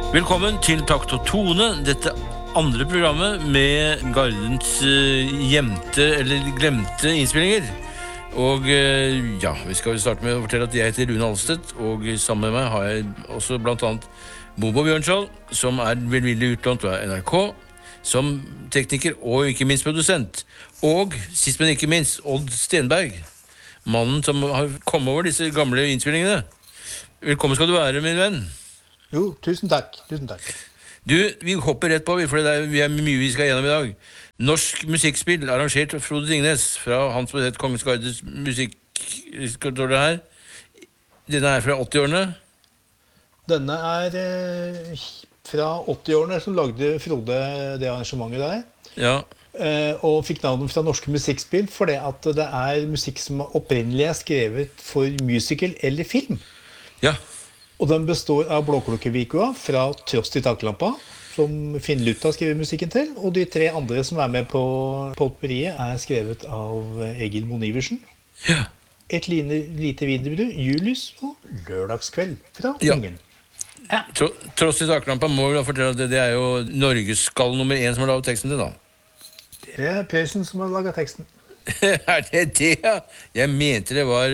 Velkommen til Takt og Tone, dette andre programmet med Gardens gjemte eller glemte innspillinger. Og ja, vi skal starte med å fortelle at jeg heter Rune Alstedt, og sammen med meg har jeg også blant annet Bobo Bjørnskjold, som velvillig utlånt av NRK, som tekniker og ikke minst produsent. Og sist men ikke minst, Odd Stenberg, mannen som har kommet over disse gamle innspillingene. Velkommen skal du være, min venn. Jo, tusen takk. Du, vi hopper rett på, for vi er mye vi skal gjennom i dag. Norsk musikkspill, arrangert av Frode Tingnes, fra Hans Majestet Kongens Gardes musikkontor her. Denne er fra 80-årene. Denne er fra 80-årene som lagde Frode det arrangementet der. Ja. Og fikk navnet fra Norske Musikkspill, fordi at det er musikk som opprinnelig er skrevet for musical eller film. Ja. Og den består av Blåklokkevikua fra Trost i taklampa, som Finn Lutta skriver musikken til, og de tre andre som er med på potpurriet er skrevet av Egil Moniversen. Ja. Et lite wienerbrød, Julius og Lørdagskveld fra Ungen. Ja. Trost i taklampa må vi da fortelle at det er jo Norgesskall nummer 1 som har lavet teksten til da. Det er Persen som har laget teksten. Er det det, ja? Jeg mente det var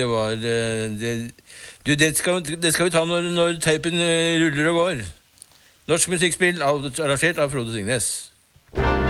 Du, det skal vi ta når teipen ruller og går. Norsk musikkspill, arrangert av Frode Tingnes.